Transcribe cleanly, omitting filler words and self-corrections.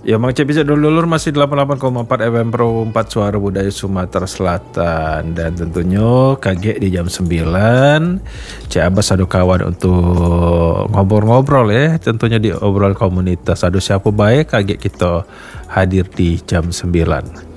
Ya Mang Cep bisa dulur masih 88,4 FM Pro 4 Suara Budaya Sumatera Selatan. Dan tentunya kaget di jam 9 Cik Abbas ada kawan untuk ngobrol-ngobrol ya. Tentunya di obrolan komunitas. Aduh siapa baik kaget kita hadir di jam 9.